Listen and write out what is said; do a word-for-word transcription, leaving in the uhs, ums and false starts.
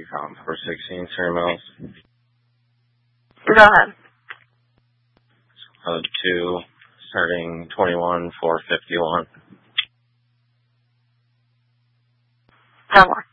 com for sixteen terminals. Go ahead. Code two, starting twenty-one four fifty-one. Tell more.